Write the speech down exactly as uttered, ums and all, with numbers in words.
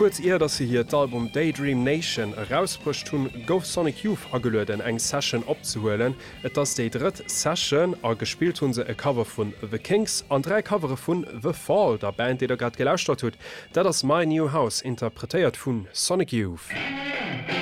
kurz eher, dass sie hier d'Album Daydream Nation herausbrucht hun gouf Sonic Youth agelöden eng Session opzuholen. Et das die dritte Session a gespielt hun se e Cover von The Kings an drei Covere von The Fall, der Band, die da grad gelauscht hat. Dat das My New House interpretiert von Sonic Youth.